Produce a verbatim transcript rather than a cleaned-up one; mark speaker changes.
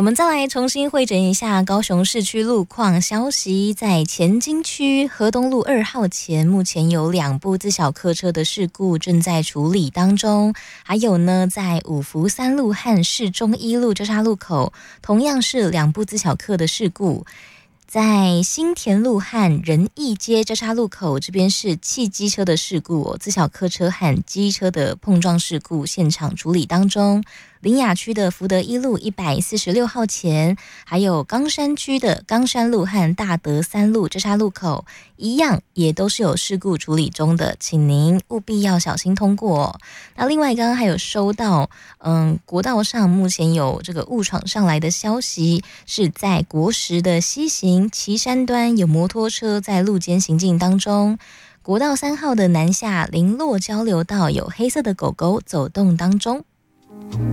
Speaker 1: 我们再来重新汇整一下高雄市区路况消息，在前金区河东路二号前，目前有两部自小客车的事故正在处理当中。还有呢，在五福三路和市中一路交叉路口，同样是两部自小客的事故。在新田路和仁义街交叉路口，这边是汽机车的事故、哦，自小客车和机车的碰撞事故现场处理当中。林雅区的福德一路一百四十六号前，还有冈山区的冈山路和大德三路交叉路口，一样也都是有事故处理中的，请您务必要小心通过、哦。那另外，刚刚还有收到，嗯，国道上目前有这个误闯上来的消息，是在国十的西行旗山端有摩托车在路肩行进当中。国道三号的南下林落交流道有黑色的狗狗走动当中。